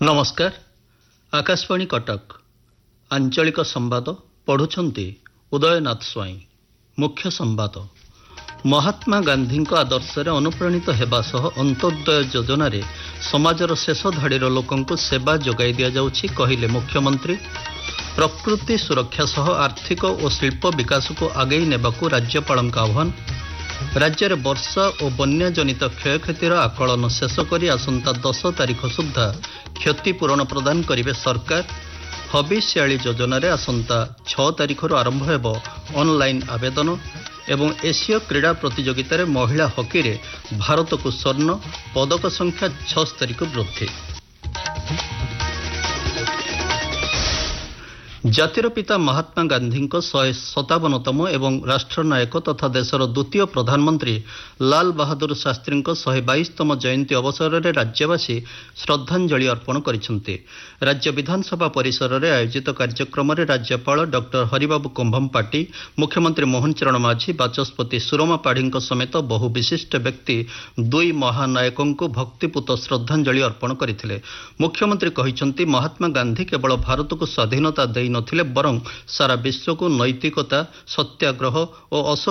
नमस्कार आकाशवाणी कटक आंचलिक संवाद पढ़ुछंती उदयनाथ स्वाई। मुख्य संवाद महात्मा गांधी आदर्श अनुप्राणित हेबा सह अंत्योदय योजना रे समाजर शेष धाड़ीर लोकंकु सेवा जोगाई दिया जाउछि कहिले मुख्यमंत्री। प्रकृति सुरक्षा सह आर्थिक और शिल्प विकास को आगई नेबाकू राज्यपालक आह्वान। राज्य में वर्षा और बन्या जनित क्षयक्षतिर आकलन शेष कर आसंता 10 तारिख सुधा क्षतिपूरण प्रदान करेंगे सरकार। हबिष्याली योजना रे आसंता 6 तारिख आरंभ हेब ऑनलाइन आवेदन। एवं एशिया क्रीड़ा प्रतियोगिता रे महिला हॉकी रे भारत को स्वर्ण पदक संख्या 76 को वृद्धि। जातिर पिता महात्मा गांधी 157तम एवं राष्ट्रनायक तथा देशर द्वितीय प्रधानमंत्री लाल बहादुर शास्त्री 122तम जयंती अवसर में राज्यवासी श्रद्धांजलि अर्पण करिसेंते। राज्य विधानसभा परिसर में आयोजित कार्यक्रम में राज्यपाल डॉक्टर हरिबाबू कुंभमपाटी, मुख्यमंत्री मोहन चरण माझी, बाचस्पति सुरमा पाढ़ी समेत बहु विशिष्ट व्यक्ति दुई महानायकों को भक्तिपूत श्रद्धांजलि अर्पण करथिले। मुख्यमंत्री कहिसेंती महात्मा गांधी केवल भारत को स्वाधीनता नथिले बरं सारा विश्व को नैतिकता, सत्याग्रह और